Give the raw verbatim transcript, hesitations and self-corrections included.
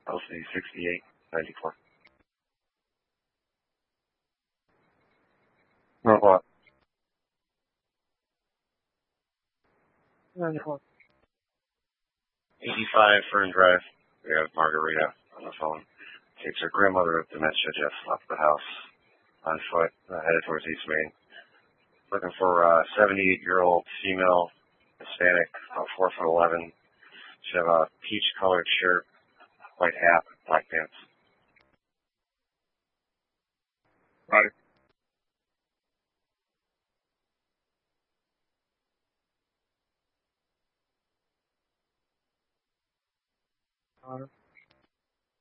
L C sixty-eight ninety-four. No, what? ninety-four. eighty-five Fern Drive. We have Margarita on the phone. Takes her grandmother with dementia just left the house on foot, uh, headed towards East Main. Looking for a seventy-eight-year-old female, Hispanic, about four foot eleven. She have a peach-colored shirt, white hat, black pants. Right. Uh,